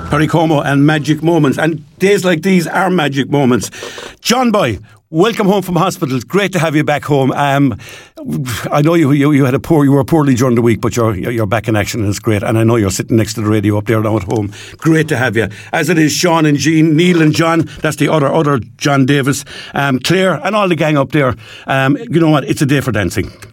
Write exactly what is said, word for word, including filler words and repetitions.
Perry Como and Magic Moments. And days like these are magic moments. John Boy, welcome home from hospital. It's great to have you back home. Um, I know you, you you had a poor you were poorly during the week, but you're you're back in action and it's great. And I know you're sitting next to the radio up there now at home. Great to have you. As it is Sean and Jean, Neil and John. That's the other other John Davis, um, Claire and all the gang up there. Um, you know what? It's a day for dancing.